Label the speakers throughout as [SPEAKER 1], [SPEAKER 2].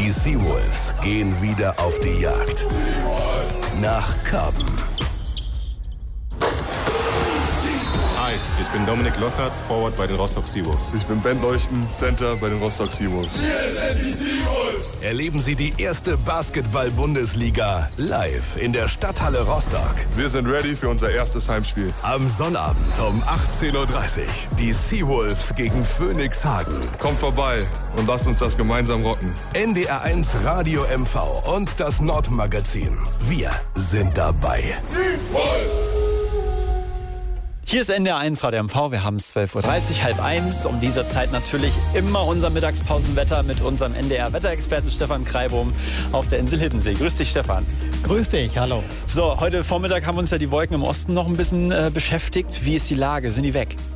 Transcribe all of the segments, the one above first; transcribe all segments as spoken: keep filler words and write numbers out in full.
[SPEAKER 1] Die Seawolves gehen wieder auf die Jagd. Nach Karben.
[SPEAKER 2] Hi, ich bin Dominik Lockhart, Forward bei den Rostock Seawolves.
[SPEAKER 3] Ich bin Ben Leuchten, Center bei den Rostock Seawolves.
[SPEAKER 1] Wir sind die Seawolves. Erleben Sie die erste Basketball-Bundesliga live in der Stadthalle Rostock.
[SPEAKER 3] Wir sind ready für unser erstes Heimspiel.
[SPEAKER 1] Am Sonnabend um achtzehn Uhr dreißig. Die Seawolves gegen Phoenix Hagen.
[SPEAKER 3] Kommt vorbei und lasst uns das gemeinsam rocken.
[SPEAKER 1] N D R eins Radio M V und das Nordmagazin. Wir sind dabei.
[SPEAKER 3] Seawolves!
[SPEAKER 4] Hier ist N D R eins Radio M V, wir haben es zwölf Uhr dreißig, halb eins. Um diese Zeit natürlich immer unser Mittagspausenwetter mit unserem N D R-Wetterexperten Stefan Kreibohm auf der Insel Hiddensee. Grüß dich, Stefan.
[SPEAKER 5] Grüß dich, hallo.
[SPEAKER 4] So, heute Vormittag haben uns ja die Wolken im Osten noch ein bisschen äh, beschäftigt. Wie ist die Lage? Sind die weg?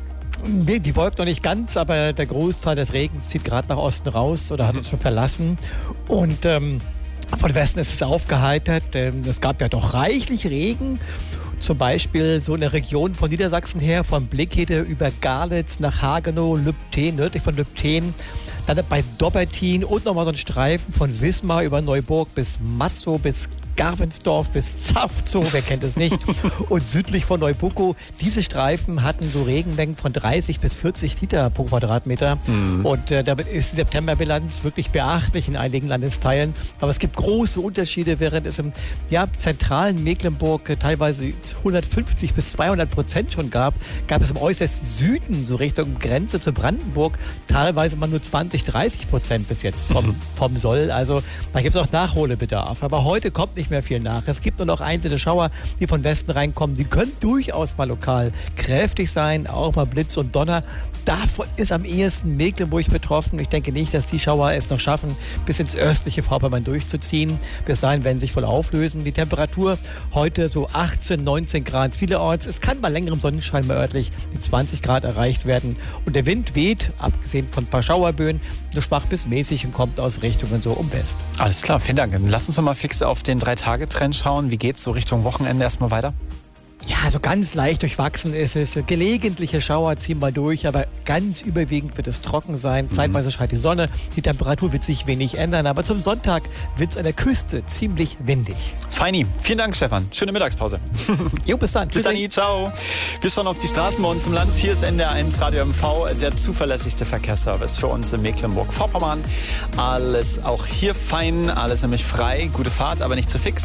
[SPEAKER 5] Die Wolken noch nicht ganz, aber der Großteil des Regens zieht gerade nach Osten raus oder hat uns schon verlassen. Und ähm, von Westen ist es aufgeheitert. Ähm, es gab ja doch reichlich Regen. Zum Beispiel so in der Region von Niedersachsen her, von Blickhede über Garlitz nach Hagenow, Lübten, nördlich von Lübten. Dann bei Dobbertin und nochmal so ein Streifen von Wismar über Neuburg bis Matzow, bis Garwensdorf bis Zafzow, wer kennt es nicht, und südlich von Neubuckow. Diese Streifen hatten so Regenmengen von dreißig bis vierzig Liter pro Quadratmeter. Mhm. Und äh, damit ist die Septemberbilanz wirklich beachtlich in einigen Landesteilen. Aber es gibt große Unterschiede, während es im ja, zentralen Mecklenburg äh, teilweise hundertfünfzig bis zweihundert Prozent schon gab, gab es im äußersten Süden, so Richtung Grenze zu Brandenburg, teilweise mal nur zwanzig, dreißig Prozent bis jetzt vom, mhm. vom Soll. Also da gibt es auch Nachholbedarf. Aber heute kommt nicht mehr viel nach. Es gibt nur noch einzelne Schauer, die von Westen reinkommen. Die können durchaus mal lokal kräftig sein, auch mal Blitz und Donner. Davon ist am ehesten Mecklenburg betroffen. Ich denke nicht, dass die Schauer es noch schaffen, bis ins östliche Vorpommern durchzuziehen. Bis dahin werden sie sich voll auflösen. Die Temperatur heute so achtzehn, neunzehn Grad vielerorts. Es kann bei längerem Sonnenschein mal örtlich die zwanzig Grad erreicht werden. Und der Wind weht, abgesehen von ein paar Schauerböen, nur schwach bis mäßig und kommt aus Richtungen so um West.
[SPEAKER 4] Alles klar, vielen Dank. Dann lass uns noch mal fix auf den Drei-Tage-Trend schauen. Wie geht's so Richtung Wochenende erstmal weiter?
[SPEAKER 5] Ja, so ganz leicht durchwachsen ist es. Gelegentliche Schauer ziehen mal durch, aber ganz überwiegend wird es trocken sein. Mhm. Zeitweise scheint die Sonne. Die Temperatur wird sich wenig ändern, aber zum Sonntag wird es an der Küste ziemlich windig.
[SPEAKER 4] Feini. Vielen Dank, Stefan. Schöne Mittagspause.
[SPEAKER 5] Jo, bis dann.
[SPEAKER 4] Bis dann, ciao. Wir schauen auf die Straßen bei uns im Land. Hier ist N D R eins Radio M V, der zuverlässigste Verkehrsservice für uns in Mecklenburg-Vorpommern. Alles auch hier fein, alles nämlich frei. Gute Fahrt, aber nicht zu fix.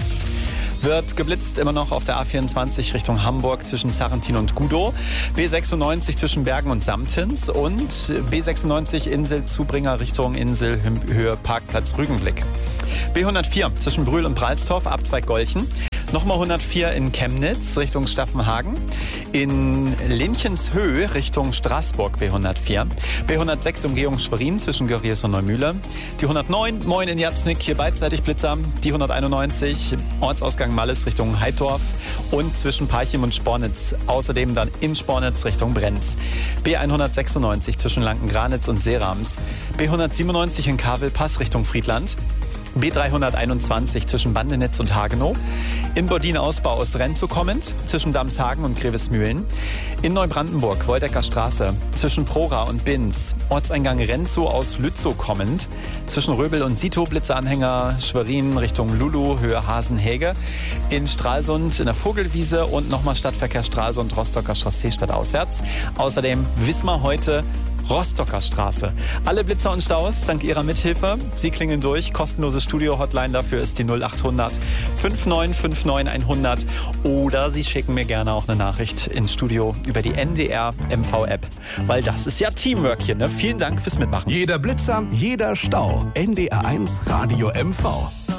[SPEAKER 4] Wird geblitzt immer noch auf der A vierundzwanzig Richtung Hamburg zwischen Zarrentin und Gudow. B sechsundneunzig zwischen Bergen und Samtens und B sechsundneunzig Insel-Zubringer Richtung Insel Höhe Parkplatz Rügenblick. B hundertvier zwischen Brühl und Bralstorf, Abzweig Golchen. Nochmal hundertvier in Chemnitz Richtung Staffenhagen. In Lenchenshöhe Richtung Straßburg B hundertvier. B hundertsechs Umgehung Schwerin zwischen Görries und Neumühle. Die hundertneun Moin in Jatznick, hier beidseitig Blitzer. Die hunderteinundneunzig Ortsausgang Malles Richtung Heidorf und zwischen Parchim und Spornitz. Außerdem dann in Spornitz Richtung Brenz. B hundertsechsundneunzig zwischen Lankengranitz und Seerams. B hundertsiebenundneunzig in Kavelpass Richtung Friedland. B dreihunderteinundzwanzig zwischen Bandenitz und Hagenow. In Bordin-Ausbau aus Renzow kommend zwischen Damshagen und Grevesmühlen. In Neubrandenburg Woldecker Straße zwischen Prora und Binz. Ortseingang Renzow aus Lützow kommend zwischen Röbel und Sito Blitzeranhänger Schwerin Richtung Lulu Höhe Hasenhäge. In Stralsund in der Vogelwiese und nochmal Stadtverkehr Stralsund Rostocker Chaussee stadtauswärts. Außerdem Wismar heute Rostocker Straße. Alle Blitzer und Staus dank Ihrer Mithilfe. Sie klingeln durch. Kostenlose Studio-Hotline dafür ist die null achthundert neunundfünfzig neunundfünfzig hundert. Oder Sie schicken mir gerne auch eine Nachricht ins Studio über die N D R M V-App. Weil das ist ja Teamwork hier, ne? Vielen Dank fürs Mitmachen.
[SPEAKER 1] Jeder Blitzer, jeder Stau. N D R eins Radio M V.